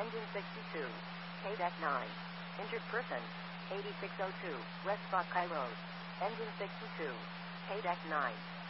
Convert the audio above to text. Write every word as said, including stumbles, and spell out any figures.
Engine sixty-two. K D E C nine. Injured person. eighty-six oh two. West Buckeye Road. Engine sixty-two. K D E C nine.